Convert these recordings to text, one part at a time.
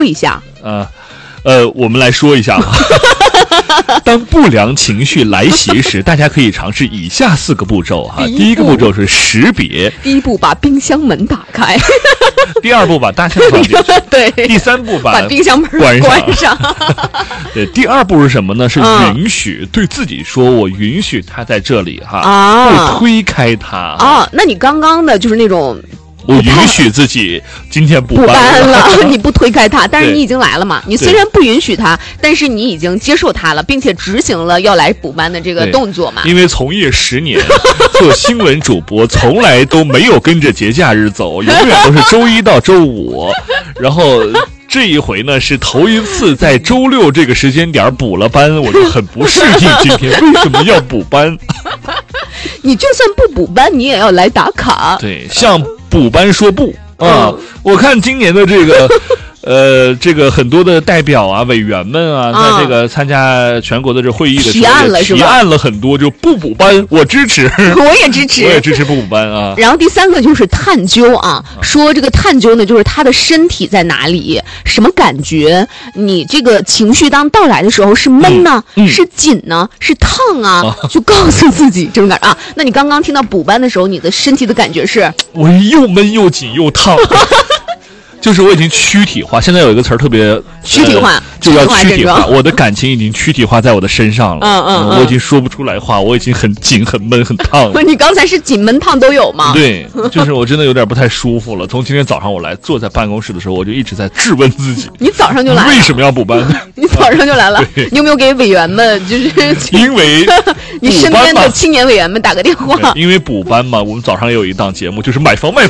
一下。 我们来说一下吧。当不良情绪来袭时，大家可以尝试以下4个步骤哈。第一个步骤是识别。 第一步，把冰箱门打开。 第二步，把大象放进去。 对。 第三步，把冰箱门关上。 对，第二步是什么呢？是允许，对自己说，我允许他在这里哈，不推开他。 那你刚刚的就是那种。 我允许自己今天补班了，你不推开他，但是你已经来了嘛？你虽然不允许他，但是你已经接受他了，并且执行了要来补班的这个动作嘛？ 因为从业10年，做新闻主播从来都没有跟着节假日走，永远都是周一到周五，然后。这一回呢是头一次在周6这个时间点补了班，我就很不适应今天为什么要补班。 你就算不补班，你也要来打卡。 对，向补班说不啊！我看今年的这个很多的代表啊、委员们啊，在这个参加全国的这会议的时候，提案了很多，就不补班，我支持， 我也支持不补班啊。 然后第3个就是探究啊，说这个探究呢，就是他的身体在哪里，什么感觉？你这个情绪当到来的时候是闷呢，是紧呢，是烫啊？就告诉自己这种感觉啊。那你刚刚听到补班的时候，你的身体的感觉是？ 我又闷又紧又烫。就是我已经躯体化，现在有一个词儿特别躯体化， 就要躯体化。我的感情已经躯体化在我的身上了。我已经说不出来话，我已经很紧、很闷、很烫了。 你刚才是紧、闷、烫都有吗？ 对，就是我真的有点不太舒服了。从今天早上我来坐在办公室的时候，我就一直在质问自己： 你早上就来了， 为什么要补班？ 你早上就来了，你有没有给委员们就是因为你身边的青年委员们打个电话？ 因为补班嘛，我们早上也有一档节目，就是买房。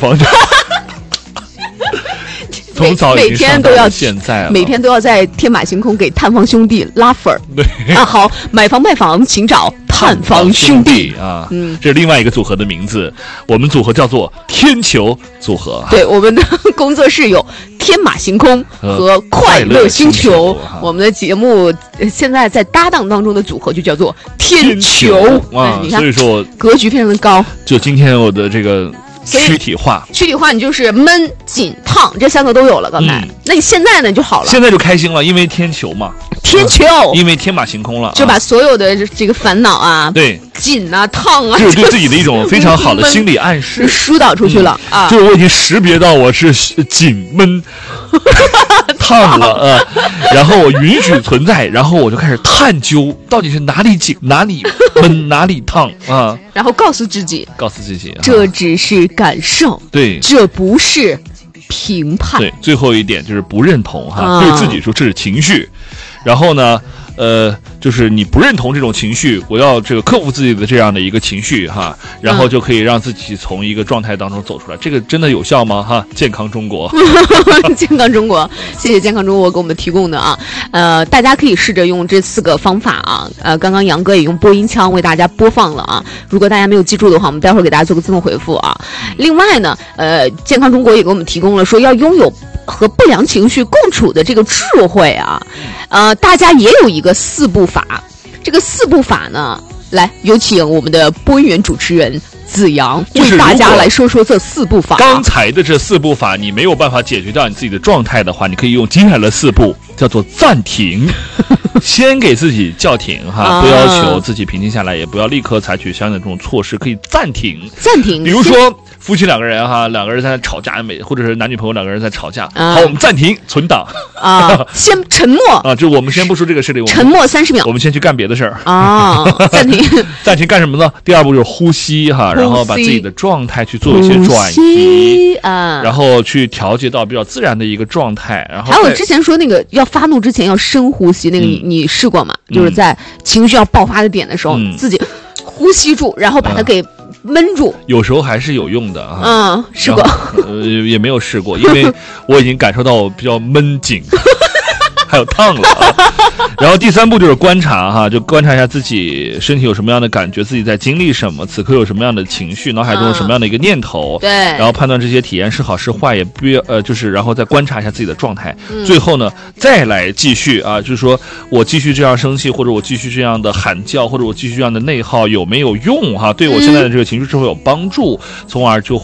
从早每天都要现在每天都要在天马行空给探方兄弟拉粉儿。 对好，买房卖房请找探方兄弟啊。这是另外一个组合的名字，我们组合叫做天球组合。 对，我们的工作室有天马行空和快乐星球。我们的节目现在在搭档当中的组合就叫做天球啊。所以说我格局非常的高。 就今天我的这个。躯体化， 你就是闷、紧、烫这3个都有了。刚才，那你现在呢就好了？ 现在就开心了，因为天球嘛，因为天马行空了， 就把所有的这个烦恼啊， 对， 紧啊、烫啊， 这是对自己的一种非常好的心理暗示， 疏导出去了啊。 就是我已经识别到我是紧、闷、烫了然后我允许存在，然后我就开始探究到底是哪里紧、哪里闷、哪里烫啊。 然后告诉自己，这只是感受， 对， 这不是评判。 对，最后一点就是不认同对自己说这是情绪，然后呢，就是你不认同这种情绪，我要这个克服自己的这样的一个情绪然后就可以让自己从一个状态当中走出来。这个真的有效吗？健康中国， 健康中国，谢谢健康中国给我们提供的大家可以试着用这4个方法刚刚杨哥也用播音腔为大家播放了如果大家没有记住的话，我们待会儿给大家做个自动回复另外呢，健康中国也给我们提供了说要拥有和不良情绪共处的这个智慧大家也有一个4步法。这个4步法呢，来有请我们的播音员主持人子阳为大家来说说这4步法。 刚才的这4步法你没有办法解决掉你自己的状态的话，你可以用接下来的4步，叫做暂停。先给自己叫停不要求自己平静下来，也不要立刻采取相应的这种措施，可以暂停。比如说夫妻2个人2个人在吵架，或者是男女朋友2个人在吵架，好，我们暂停存档先沉默就我们先不说这个事情， 沉默30秒， 我们先去干别的事儿暂停暂停干什么呢？第2步就是呼吸然后把自己的状态去做一些转移然后去调节到比较自然的一个状态。然后还有之前说那个要发怒之前要深呼吸，那个你试过吗？就是在情绪要爆发的点的时候，自己呼吸住，然后把它给闷住， 有时候还是有用的试过也没有试过，因为我已经感受到我比较闷紧还有烫了然后第3步就是观察就观察一下自己身体有什么样的感觉，自己在经历什么，此刻有什么样的情绪，脑海中有什么样的一个念头对， 然后判断这些体验是好是坏，也不要就是然后再观察一下自己的状态最后呢再来继续就是说我继续这样生气，或者我继续这样的喊叫，或者我继续这样的内耗有没有用对我现在的这个情绪是会有帮助，从而就会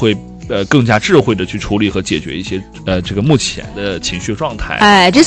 更加智慧的去处理和解决一些这个目前的情绪状态。 哎，这